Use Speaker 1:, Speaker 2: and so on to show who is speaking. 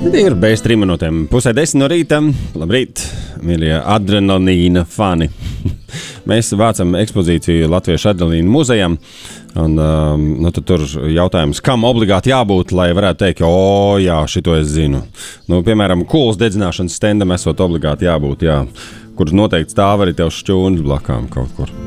Speaker 1: Ir bez 3 minūtēm. 9:30 no rīta. Labrīt, mīļie adrenalīna fani. Mēs vācam ekspozīciju Latviešu adrenalīna muzejam. Un, tad tur jautājums, kam obligāti jābūt, lai varētu teikt, o, jā, šito es zinu. Piemēram, kūlas dedzināšanas stendam esot obligāti jābūt, jā. Kur noteikti stāv arī tev šķūnis blakām kaut kur.